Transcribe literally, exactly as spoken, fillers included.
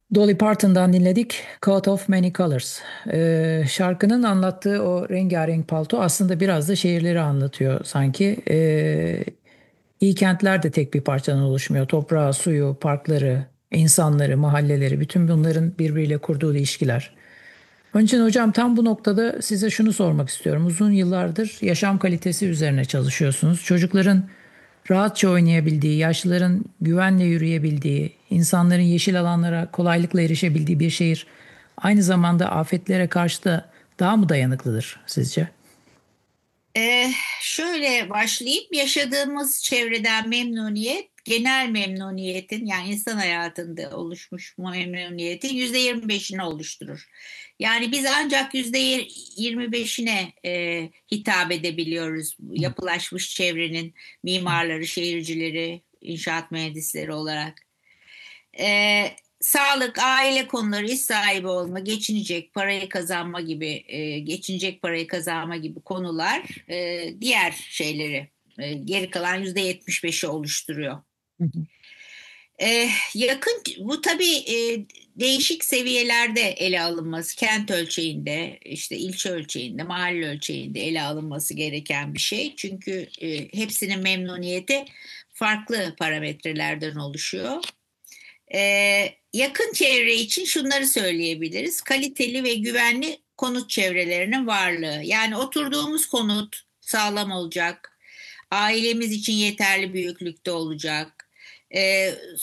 Dolly Parton'dan dinledik Coat of Many Colors. Ee, şarkının anlattığı o rengarenk palto aslında biraz da şehirleri anlatıyor sanki. Ee, iyi kentler de tek bir parçadan oluşmuyor. Toprağı, suyu, parkları, insanları, mahalleleri, bütün bunların birbiriyle kurduğu ilişkiler. Onun için hocam tam bu noktada size şunu sormak istiyorum. Uzun yıllardır yaşam kalitesi üzerine çalışıyorsunuz. Çocukların rahatça oynayabildiği, yaşlıların güvenle yürüyebildiği, insanların yeşil alanlara kolaylıkla erişebildiği bir şehir aynı zamanda afetlere karşı da daha mı dayanıklıdır sizce? Ee, Şöyle başlayayım. Yaşadığımız çevreden memnuniyet, genel memnuniyetin yani insan hayatında oluşmuş memnuniyetin yüzde yirmi beşini oluşturur. Yani biz ancak yüzde yirmi beşine e, hitap edebiliyoruz. Yapılaşmış çevrenin mimarları, şehircileri, inşaat mühendisleri olarak. Ee, Sağlık, aile konuları, iş sahibi olma, geçinecek parayı kazanma gibi, e, geçinecek parayı kazanma gibi konular e, diğer şeyleri e, geri kalan yüzde yetmiş beşi oluşturuyor. Hı hı. E, yakın bu tabii e, değişik seviyelerde ele alınması, kent ölçeğinde, işte ilçe ölçeğinde, mahalle ölçeğinde ele alınması gereken bir şey. Çünkü e, hepsinin memnuniyeti farklı parametrelerden oluşuyor. Ee, yakın çevre için şunları söyleyebiliriz. Kaliteli ve güvenli konut çevrelerinin varlığı. Yani oturduğumuz konut sağlam olacak. Ailemiz için yeterli büyüklükte olacak. Ee,